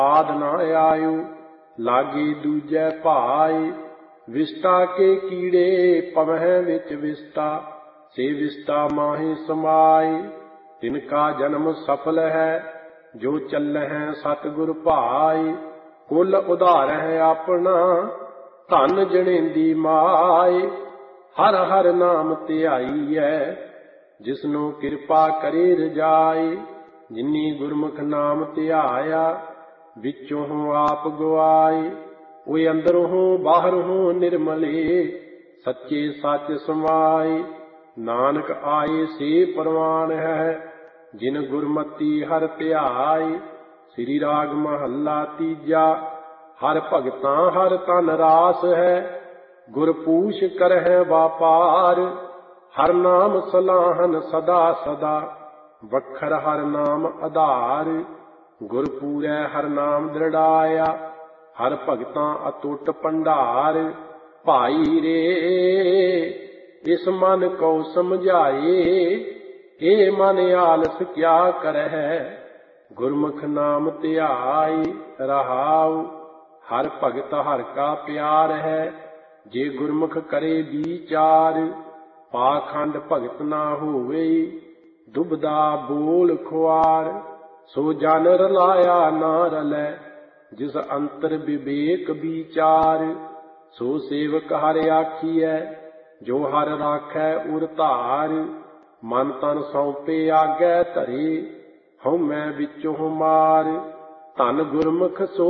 आद न आयु लागे दूजै भाई। विस्टा के कीड़े पवह विच विस्टा से विस्टा माहि समाई। तिनका जन्म सफल है जो चलह सतगुर भाई। कुल उधारह अपना धन जनेंदी माए। हर हर नाम ध्याईऐ जिसनु किरपा करे रजाई। जिन्नी गुरमुख नाम ध्याया विचों आप गवाई। ओए अंदरों बाहरों निर्मले सच्चे सच समाए। नानक आए से परवान है जिन गुरमति हर ध्याई। श्री राग महला तीजा। हर भगतां हर तन रास है गुरपूछ करह व्यापार। हर नाम सलाहन सदा सदा वखर हर नाम आधार। गुरपूरै हर नाम दृढ़ाया हर भगतां अतुट भंडार। भाई रे इस मन को समझाए ए मन आलस क्या करह। गुरमुख नाम ध्याई रहाऊ। हर भगत हर का प्यार है जे गुरमुख करे विचार। पाखंड भगत ना होवे दुबदा बोल खुआर। सो जन रलाया ना रलै जिस अंतर विवेक विचार। सो सेवक हर आखियै जो हर राखै उर धार। मन तन सौंपे आगे धरे हਉ मैं विचों मार। धन गुरमुख सो